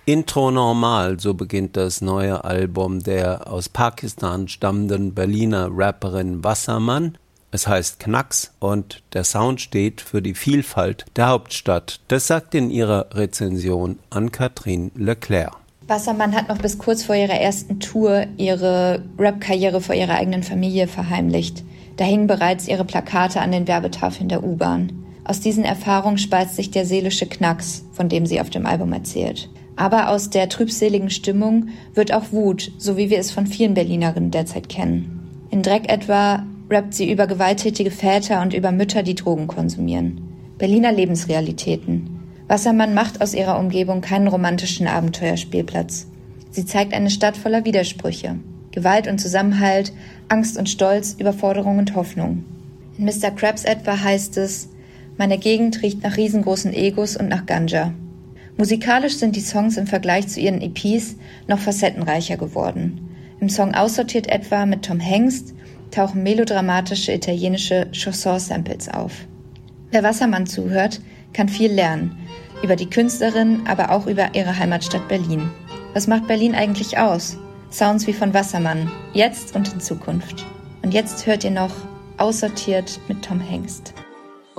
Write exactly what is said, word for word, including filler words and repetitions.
Intro normal, so beginnt das neue Album der aus Pakistan stammenden Berliner Rapperin Wasserman. Es heißt Knacks und der Sound steht für die Vielfalt der Hauptstadt. Das sagt in ihrer Rezension Anne-Catherine Leclerc. Wasserman hat noch bis kurz vor ihrer ersten Tour ihre Rap-Karriere vor ihrer eigenen Familie verheimlicht. Da hingen bereits ihre Plakate an den Werbetafeln der U-Bahn. Aus diesen Erfahrungen speist sich der seelische Knacks, von dem sie auf dem Album erzählt. Aber aus der trübseligen Stimmung wird auch Wut, so wie wir es von vielen Berlinerinnen derzeit kennen. In Dreck etwa rappt sie über gewalttätige Väter und über Mütter, die Drogen konsumieren. Berliner Lebensrealitäten. Wasserman macht aus ihrer Umgebung keinen romantischen Abenteuerspielplatz. Sie zeigt eine Stadt voller Widersprüche. Gewalt und Zusammenhalt, Angst und Stolz, Überforderung und Hoffnung. In Mister Krabs etwa heißt es: Meine Gegend riecht nach riesengroßen Egos und nach Ganja. Musikalisch sind die Songs im Vergleich zu ihren E Ps noch facettenreicher geworden. Im Song Aussortiert etwa mit Tom Hengst tauchen melodramatische italienische Chanson-Samples auf. Wer Wasserman zuhört, kann viel lernen. Über die Künstlerin, aber auch über ihre Heimatstadt Berlin. Was macht Berlin eigentlich aus? Sounds wie von Wasserman, jetzt und in Zukunft. Und jetzt hört ihr noch Aussortiert mit Tom Hengst.